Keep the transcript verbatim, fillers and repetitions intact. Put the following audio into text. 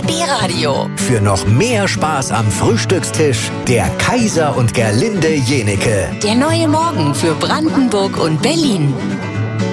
D-Radio. Für noch mehr Spaß am Frühstückstisch, der Kaiser und Gerlinde Jenecke. Der neue Morgen für Brandenburg und Berlin.